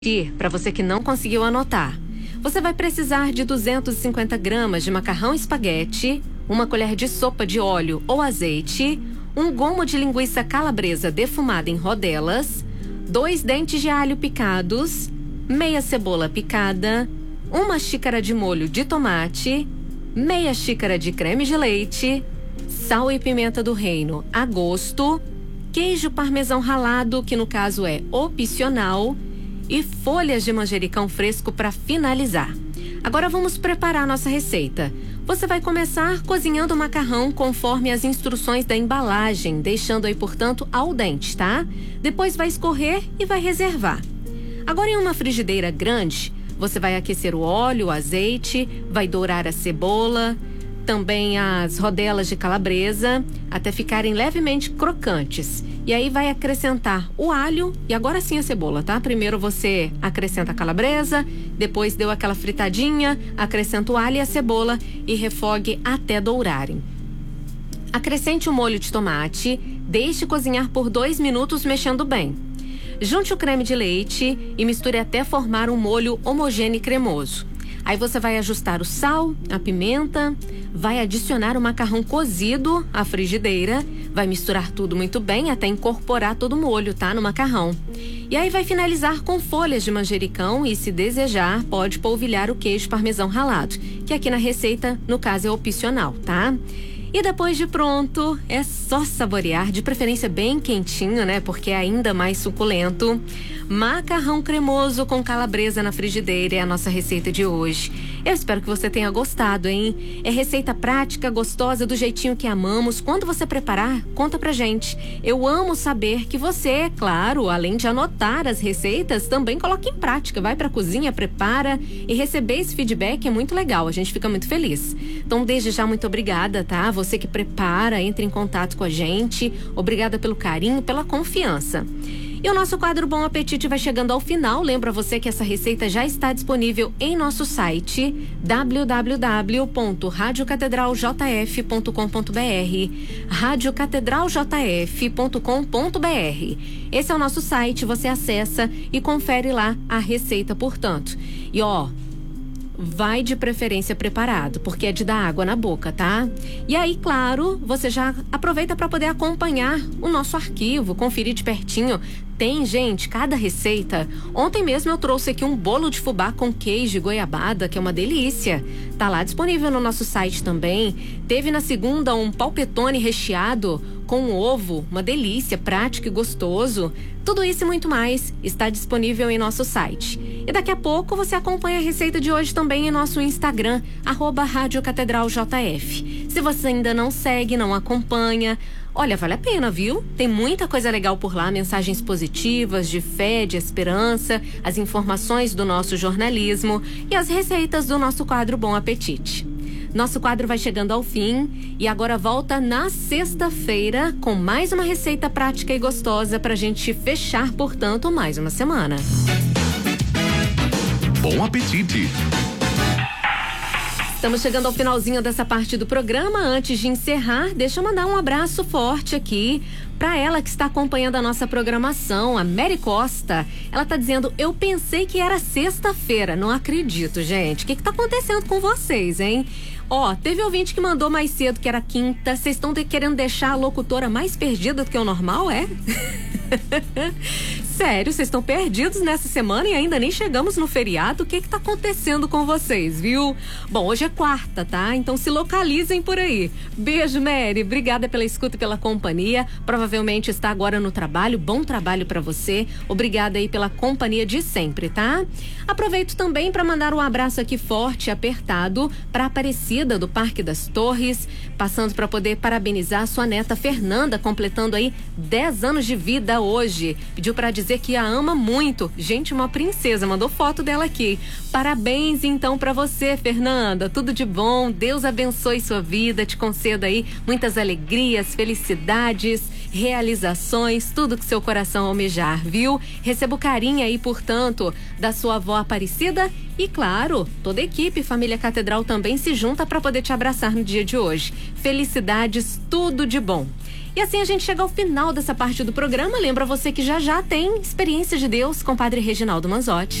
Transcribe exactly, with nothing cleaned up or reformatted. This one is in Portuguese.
Para você que não conseguiu anotar, você vai precisar de duzentos e cinquenta gramas de macarrão espaguete, uma colher de sopa de óleo ou azeite, um gomo de linguiça calabresa defumada em rodelas, dois dentes de alho picados, meia cebola picada, uma xícara de molho de tomate, meia xícara de creme de leite, sal e pimenta do reino a gosto, queijo parmesão ralado, que no caso é opcional, e folhas de manjericão fresco para finalizar. Agora vamos preparar nossa receita. Você vai começar cozinhando o macarrão conforme as instruções da embalagem, deixando aí, portanto, al dente, tá? Depois vai escorrer e vai reservar. Agora, em uma frigideira grande, você vai aquecer o óleo, o azeite, vai dourar a cebola, também as rodelas de calabresa, até ficarem levemente crocantes. E aí vai acrescentar o alho e agora sim a cebola, tá? Primeiro você acrescenta a calabresa, depois deu aquela fritadinha, acrescenta o alho e a cebola e refogue até dourarem. Acrescente o molho de tomate, deixe cozinhar por dois minutos mexendo bem. Junte o creme de leite e misture até formar um molho homogêneo e cremoso. Aí você vai ajustar o sal, a pimenta, vai adicionar o macarrão cozido à frigideira, vai misturar tudo muito bem até incorporar todo o molho, tá? No macarrão. E aí vai finalizar com folhas de manjericão e, se desejar, pode polvilhar o queijo parmesão ralado, que aqui na receita, no caso, é opcional, tá? E depois de pronto, é só saborear, de preferência bem quentinho, né? Porque é ainda mais suculento. Macarrão cremoso com calabresa na frigideira é a nossa receita de hoje. Eu espero que você tenha gostado, hein? É receita prática, gostosa, do jeitinho que amamos. Quando você preparar, conta pra gente. Eu amo saber que você, claro, além de anotar as receitas, também coloca em prática. Vai pra cozinha, prepara e receber esse feedback é muito legal. A gente fica muito feliz. Então, desde já, muito obrigada, tá? Você que prepara, entra em contato com a gente. Obrigada pelo carinho, pela confiança. E o nosso quadro Bom Apetite vai chegando ao final. Lembra você que essa receita já está disponível em nosso site w w w ponto rádio catedral j f ponto com ponto b r rádio catedral j f ponto com ponto b r. Esse é o nosso site, você acessa e confere lá a receita, portanto. E ó, vai de preferência preparado, porque é de dar água na boca, tá? E aí, claro, você já aproveita para poder acompanhar o nosso arquivo, conferir de pertinho. Tem, gente, cada receita. Ontem mesmo eu trouxe aqui um bolo de fubá com queijo e goiabada, que é uma delícia. Tá lá disponível no nosso site também. Teve na segunda um palpetone recheado com ovo, uma delícia, prático e gostoso. Tudo isso e muito mais está disponível em nosso site. E daqui a pouco você acompanha a receita de hoje também em nosso Instagram, arroba Rádio Catedral J F. Se você ainda não segue, não acompanha, olha, vale a pena, viu? Tem muita coisa legal por lá, mensagens positivas, de fé, de esperança, as informações do nosso jornalismo e as receitas do nosso quadro Bom Apetite. Nosso quadro vai chegando ao fim e agora volta na sexta-feira com mais uma receita prática e gostosa pra gente fechar, portanto, mais uma semana. Bom apetite! Estamos chegando ao finalzinho dessa parte do programa. Antes de encerrar, deixa eu mandar um abraço forte aqui para ela que está acompanhando a nossa programação, a Mary Costa. Ela tá dizendo: eu pensei que era sexta-feira. Não acredito, gente. O que que tá acontecendo com vocês, hein? Ó, teve ouvinte que mandou mais cedo que era quinta. Vocês estão de, querendo deixar a locutora mais perdida do que o normal, é? Sério, vocês estão perdidos nessa semana e ainda nem chegamos no feriado? O que que tá acontecendo com vocês, viu? Bom, hoje é quarta, tá? Então se localizem por aí. Beijo, Mary. Obrigada pela escuta e pela companhia. Provavelmente está agora no trabalho. Bom trabalho pra você. Obrigada aí pela companhia de sempre, tá? Aproveito também para mandar um abraço aqui forte e apertado pra Aparecida do Parque das Torres, passando para poder parabenizar sua neta Fernanda, completando aí dez anos de vida hoje. Pediu para dizer que a ama muito. Gente, uma princesa, mandou foto dela aqui. Parabéns então para você, Fernanda. Tudo de bom. Deus abençoe sua vida, te conceda aí muitas alegrias, felicidades, realizações, tudo que seu coração almejar, viu? Receba o carinho aí, portanto, da sua avó Aparecida e, claro, toda a equipe Família Catedral também se junta para poder te abraçar no dia de hoje. Felicidades, tudo de bom. E assim a gente chega ao final dessa parte do programa. Lembra você que já já tem Experiência de Deus com o Padre Reginaldo Manzotti.